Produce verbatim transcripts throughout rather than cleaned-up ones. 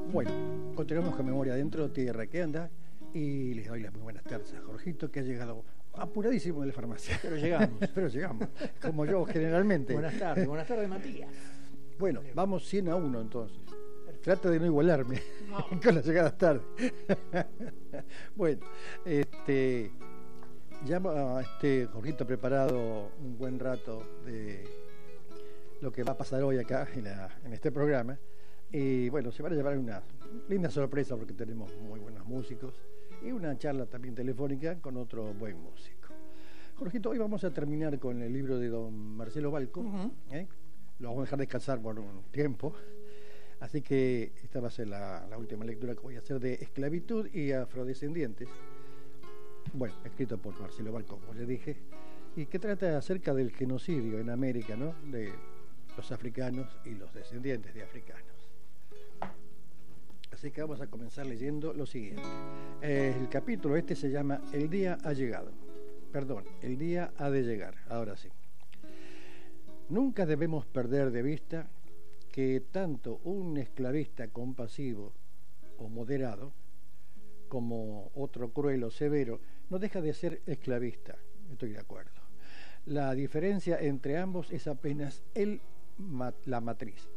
Bueno, continuamos con Memoria Adentro, Tierra que Anda, y les doy las muy buenas tardes a Jorgito, que ha llegado apuradísimo de la farmacia. Pero llegamos. Pero llegamos, como yo generalmente. Buenas tardes, buenas tardes, Matías. Bueno, vamos cien a uno entonces. Trata de no igualarme no. con las llegadas tarde. Bueno, este, ya este Jorgito ha preparado un buen rato de lo que va a pasar hoy acá en, la, en este programa. Y bueno, se van a llevar una linda sorpresa porque tenemos muy buenos músicos y una charla también telefónica con otro buen músico. Jorgito, hoy vamos a terminar con el libro de don Marcelo Balco. Uh-huh. ¿eh? Lo vamos a dejar descansar por un tiempo. Así que esta va a ser la, la última lectura que voy a hacer de Esclavitud y Afrodescendientes. Bueno, escrito por Marcelo Balco, como les dije, y que trata acerca del genocidio en América, ¿no? De los africanos y los descendientes de africanos. Así que vamos a comenzar leyendo lo siguiente. Eh, el capítulo este se llama El día ha llegado. Perdón, el día ha de llegar. Ahora sí. Nunca debemos perder de vista que tanto un esclavista compasivo o moderado como otro cruel o severo no deja de ser esclavista. Estoy de acuerdo. La diferencia entre ambos es apenas el, la matriz.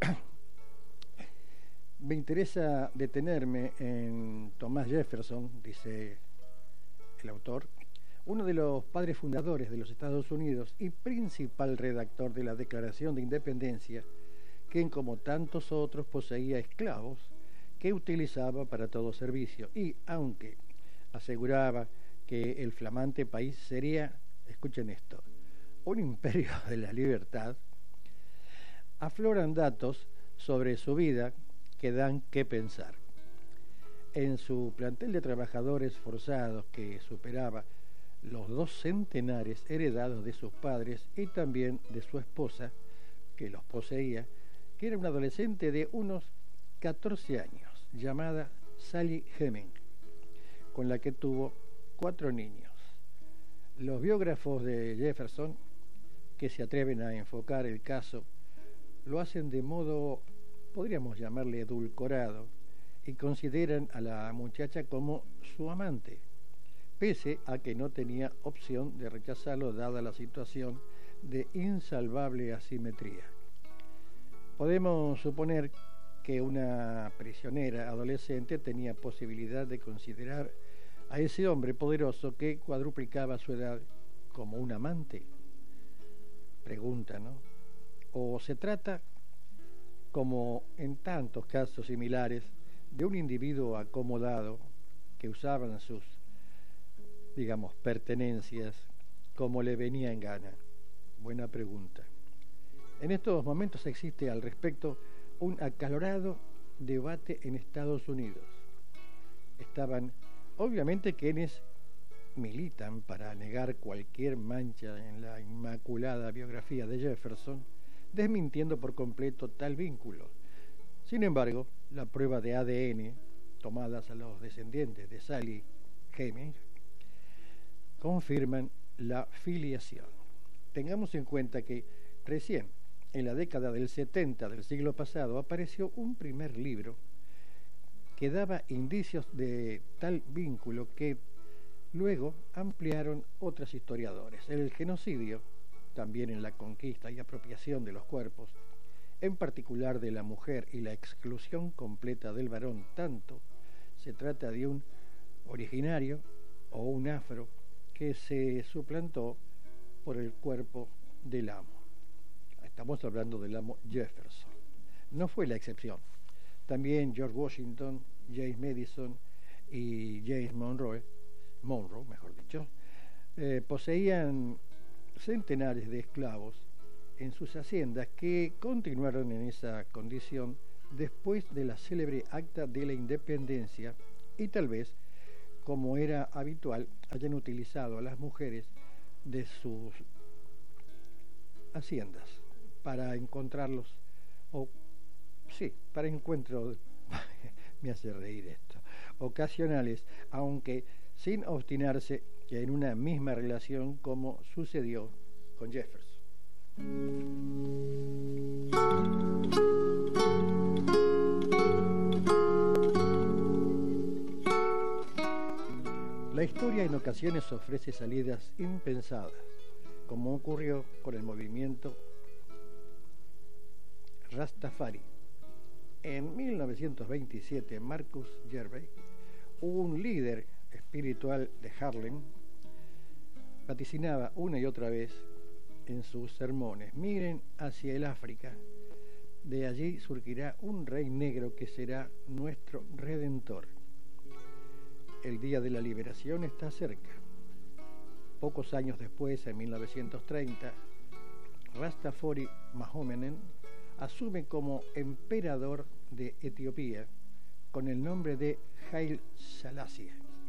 Me interesa detenerme en Thomas Jefferson, dice el autor, uno de los padres fundadores de los Estados Unidos y principal redactor de la Declaración de Independencia, quien como tantos otros poseía esclavos que utilizaba para todo servicio y, aunque aseguraba que el flamante país sería, escuchen esto, un imperio de la libertad, afloran datos sobre su vida que dan que pensar. En su plantel de trabajadores forzados que superaba los dos centenares heredados de sus padres y también de su esposa, que los poseía, que era una adolescente de unos catorce años, llamada Sally Heming, con la que tuvo cuatro niños. Los biógrafos de Jefferson, que se atreven a enfocar el caso, lo hacen de modo, podríamos llamarle edulcorado, y consideran a la muchacha como su amante, pese a que no tenía opción de rechazarlo dada la situación de insalvable asimetría. Podemos suponer que una prisionera adolescente tenía posibilidad de considerar a ese hombre poderoso que cuadruplicaba su edad como un amante. Pregunta, ¿no? ¿O se trata, como en tantos casos similares, de un individuo acomodado que usaban sus, digamos, pertenencias como le venía en gana? Buena pregunta. En estos momentos existe al respecto un acalorado debate en Estados Unidos. Estaban, obviamente, quienes militan para negar cualquier mancha en la inmaculada biografía de Jefferson, desmintiendo por completo tal vínculo. Sin embargo, la prueba de A D N tomadas a los descendientes de Sally Heming confirman la filiación. Tengamos en cuenta que recién en la década del setenta del siglo pasado apareció un primer libro que daba indicios de tal vínculo que luego ampliaron otros historiadores. El genocidio, también en la conquista y apropiación de los cuerpos, en particular de la mujer y la exclusión completa del varón, tanto se trata de un originario o un afro que se suplantó por el cuerpo del amo. Estamos hablando del amo Jefferson. No fue la excepción. También George Washington, James Madison y James Monroe, Monroe, mejor dicho, eh, poseían centenares de esclavos en sus haciendas que continuaron en esa condición después de la célebre Acta de la Independencia y tal vez, como era habitual, hayan utilizado a las mujeres de sus haciendas para encontrarlos, o sí, para encuentros, me hace reír esto, ocasionales, aunque sin obstinarse en una misma relación como sucedió con Jefferson. La historia en ocasiones ofrece salidas impensadas, como ocurrió con el movimiento Rastafari. En mil novecientos veintisiete, Marcus Garvey, un líder espiritual de Harlem, vaticinaba una y otra vez en sus sermones: miren hacia el África, de allí surgirá un rey negro que será nuestro redentor. El día de la liberación está cerca. Pocos años después, en mil novecientos treinta, Rastafari Mahomenen asume como emperador de Etiopía con el nombre de Haile Selassie.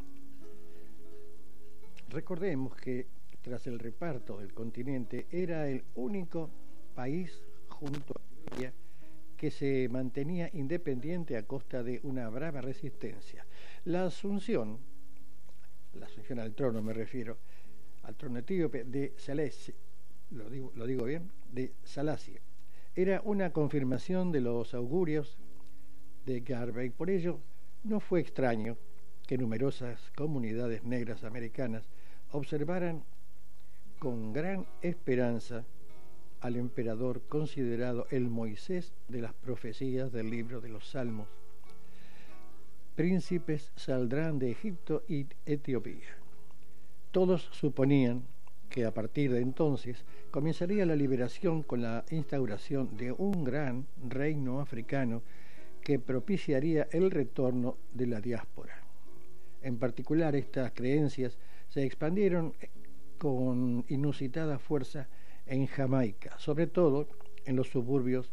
Recordemos que tras el reparto del continente era el único país junto a Liberia que se mantenía independiente a costa de una brava resistencia. La asunción, la asunción al trono me refiero, al trono etíope de Selassie, lo digo, lo digo bien, de Selassie, era una confirmación de los augurios de Garvey. Por ello, no fue extraño que numerosas comunidades negras americanas observaran con gran esperanza al emperador considerado el Moisés de las profecías del libro de los Salmos. Príncipes saldrán de Egipto y Etiopía. Todos suponían que a partir de entonces comenzaría la liberación con la instauración de un gran reino africano que propiciaría el retorno de la diáspora. En particular, estas creencias se expandieron con inusitada fuerza en Jamaica, sobre todo en los suburbios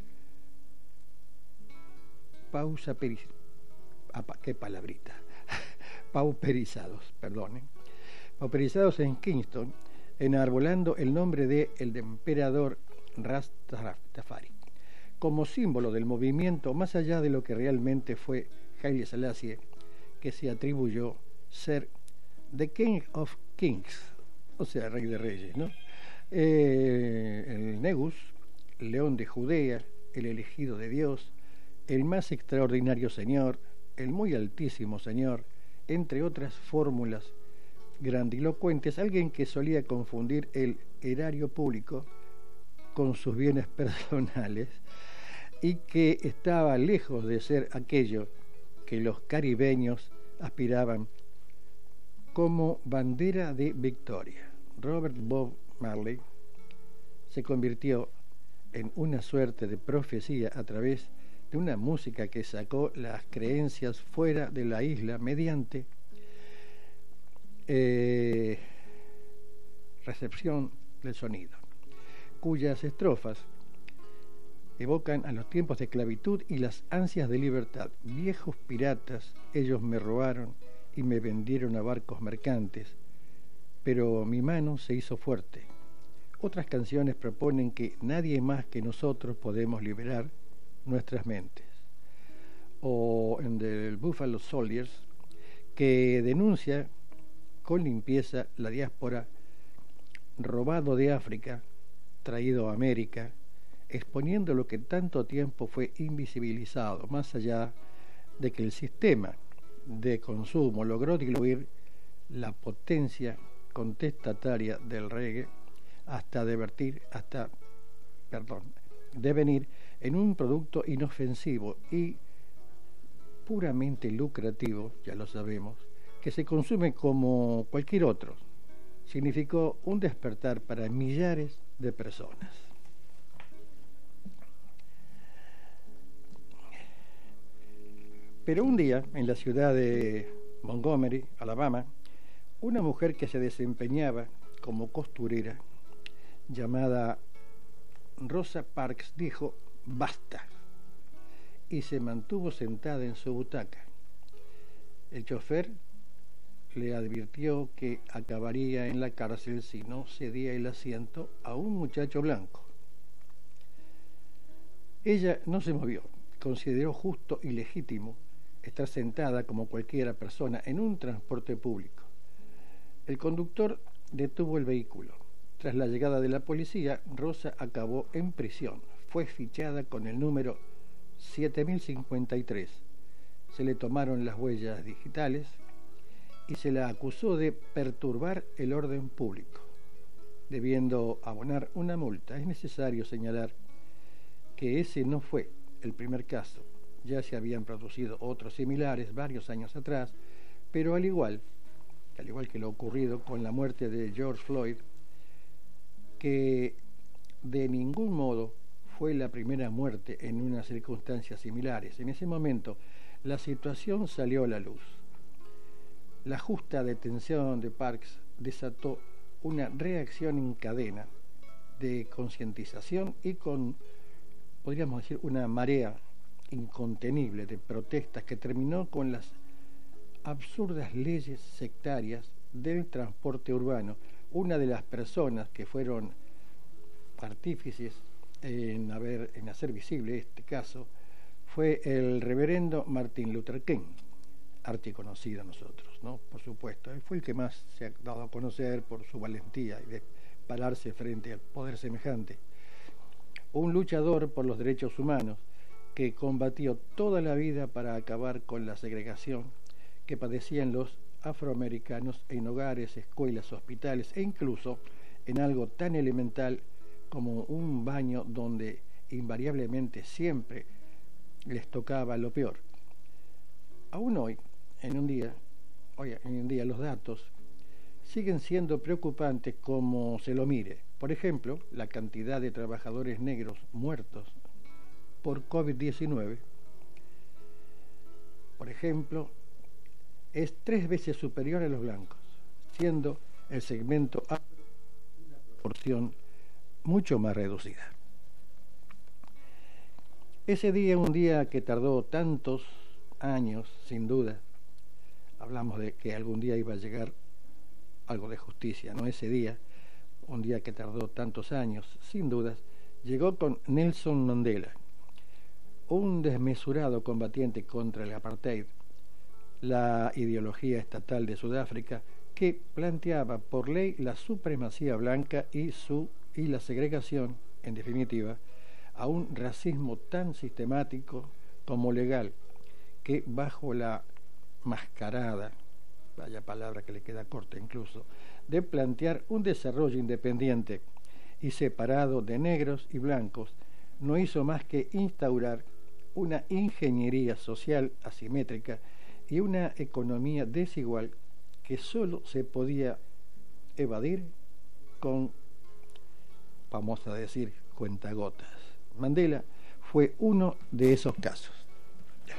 pausa peris, apa, qué palabrita, pauperizados, perdonen, pauperizados en Kingston, enarbolando el nombre de el emperador Rastafari, como símbolo del movimiento, más allá de lo que realmente fue Haile Selassie, que se atribuyó ser The King of Kings, o sea, rey de reyes, ¿no? Eh, el Negus, león de Judea, el elegido de Dios, el más extraordinario Señor, el muy altísimo Señor, entre otras fórmulas grandilocuentes, alguien que solía confundir el erario público con sus bienes personales y que estaba lejos de ser aquello que los caribeños aspiraban como bandera de victoria. Robert Bob Marley se convirtió en una suerte de profecía a través de una música que sacó las creencias fuera de la isla mediante eh, recepción del sonido, cuyas estrofas evocan a los tiempos de esclavitud y las ansias de libertad. Viejos piratas, ellos me robaron y me vendieron a barcos mercantes, pero mi mano se hizo fuerte. Otras canciones proponen que nadie más que nosotros podemos liberar nuestras mentes. O en The Buffalo Soldiers, que denuncia con limpieza la diáspora, robado de África, traído a América, exponiendo lo que tanto tiempo fue invisibilizado, más allá de que el sistema de consumo logró diluir la potencia contestataria del reggae hasta devertir, hasta, perdón, devenir en un producto inofensivo y puramente lucrativo, ya lo sabemos, que se consume como cualquier otro. Significó un despertar para millares de personas. Pero un día, en la ciudad de Montgomery, Alabama, una mujer que se desempeñaba como costurera, llamada Rosa Parks, dijo basta, y se mantuvo sentada en su butaca. El chofer le advirtió que acabaría en la cárcel si no cedía el asiento a un muchacho blanco. Ella no se movió, consideró justo y legítimo estar sentada como cualquiera persona en un transporte público. El conductor detuvo el vehículo. Tras la llegada de la policía, Rosa acabó en prisión. Fue fichada con el número siete mil cincuenta y tres. Se le tomaron las huellas digitales y se la acusó de perturbar el orden público, debiendo abonar una multa. Es necesario señalar que ese no fue el primer caso. Ya se habían producido otros similares varios años atrás, pero al igual, al igual que lo ocurrido con la muerte de George Floyd, que de ningún modo fue la primera muerte en unas circunstancias similares. En ese momento, la situación salió a la luz. La justa detención de Parks desató una reacción en cadena de concientización y con, podríamos decir, una marea incontenible de protestas que terminó con las absurdas leyes sectarias del transporte urbano. Una de las personas que fueron artífices en, haber, en hacer visible este caso fue el reverendo Martin Luther King, archiconocido a nosotros, ¿no? Por supuesto, él fue el que más se ha dado a conocer por su valentía y de pararse frente al poder semejante. Un luchador por los derechos humanos que combatió toda la vida para acabar con la segregación que padecían los afroamericanos en hogares, escuelas, hospitales e incluso en algo tan elemental como un baño donde invariablemente siempre les tocaba lo peor. Aún hoy, en un día, hoy en un día los datos siguen siendo preocupantes como se lo mire. Por ejemplo, la cantidad de trabajadores negros muertos por COVID diecinueve, por ejemplo, es tres veces superior a los blancos, siendo el segmento A una proporción mucho más reducida. Ese día, un día que tardó tantos años, sin duda, hablamos de que algún día iba a llegar algo de justicia, ¿no? Ese día, un día que tardó tantos años, sin dudas, llegó con Nelson Mandela, un desmesurado combatiente contra el apartheid, la ideología estatal de Sudáfrica, que planteaba por ley la supremacía blanca y, su, y la segregación, en definitiva, a un racismo tan sistemático como legal, que bajo la mascarada, vaya palabra que le queda corta incluso, de plantear un desarrollo independiente y separado de negros y blancos, no hizo más que instaurar una ingeniería social asimétrica y una economía desigual que solo se podía evadir con, vamos a decir, cuentagotas. Mandela fue uno de esos casos.